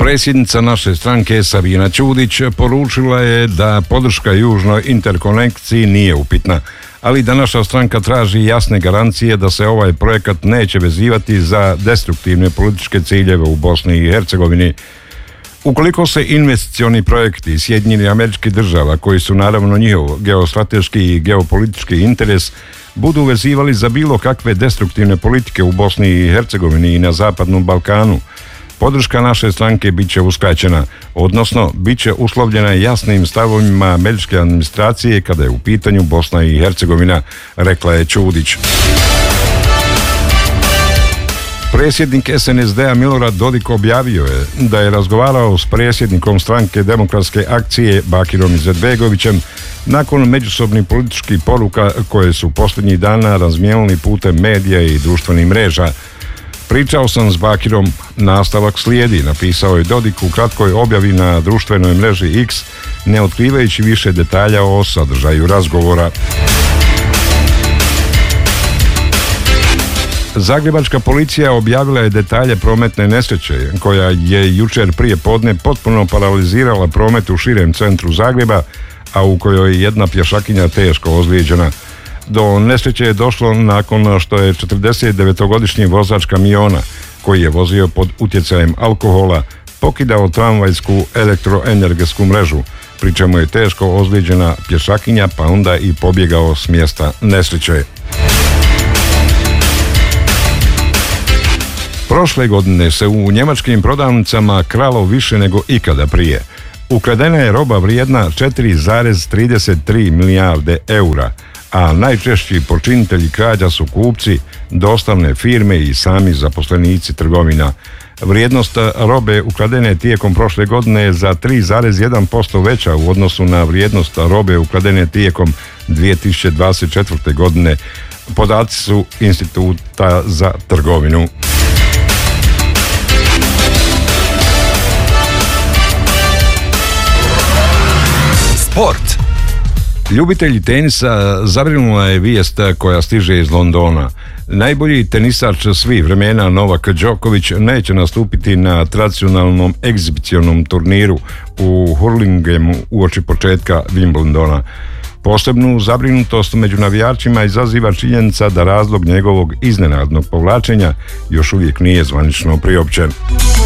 Predsjednica naše stranke Sabina Ćudić poručila je da podrška južnoj interkonekciji nije upitna, ali da naša stranka traži jasne garancije da se ovaj projekat neće vezivati za destruktivne političke ciljeve u Bosni i Hercegovini. Ukoliko se investicioni projekti Sjedinjenih Američkih Država, koji su naravno njihov geostrateški i geopolitički interes, budu vezivali za bilo kakve destruktivne politike u Bosni i Hercegovini i na Zapadnom Balkanu, podrška naše stranke bit će uskraćena, odnosno bit će uslovljena jasnim stavovima američke administracije kada je u pitanju Bosna i Hercegovina, rekla je Ćudić. Predsjednik SNSD-a Milorad Dodik objavio je da je razgovarao s predsjednikom stranke Demokratske akcije Bakirom Izetbegovićem nakon međusobnih političkih poruka koje su posljednjih dana razmijenili putem medija i društvenih mreža. Pričao sam s Bakirom, nastavak slijedi, napisao je Dodik u kratkoj objavi na društvenoj mreži X, ne otkrivajući više detalja o sadržaju razgovora. Zagrebačka policija objavila je detalje prometne nesreće koja je jučer prije podne potpuno paralizirala promet u širem centru Zagreba, a u kojoj je jedna pješakinja teško ozlijeđena. Do nesreće je došlo nakon što je 49-godišnji vozač kamiona, koji je vozio pod utjecajem alkohola, pokidao tramvajsku elektroenergetsku mrežu, pri čemu je teško ozlijeđena pješakinja pa onda i pobjegao s mjesta nesreće. Prošle godine se u njemačkim prodavnicama kralo više nego ikada prije. Ukradena je roba vrijedna 4,33 milijarde eura, a najčešći počinitelji krađa su kupci, dostavne firme i sami zaposlenici trgovina. Vrijednost robe ukradene tijekom prošle godine je za 3,1% veća u odnosu na vrijednost robe ukradene tijekom 2024. godine. Podaci su Instituta za trgovinu. Sport. Ljubitelji tenisa zabrinula je vijest koja stiže iz Londona. Najbolji tenisač svih vremena Novak Đoković neće nastupiti na tradicionalnom egzibicionom turniru u Hurlinghemu uoči početka Wimbledona. Posebnu zabrinutost među navijačima izaziva činjenica da razlog njegovog iznenadnog povlačenja još uvijek nije zvanično priopćen.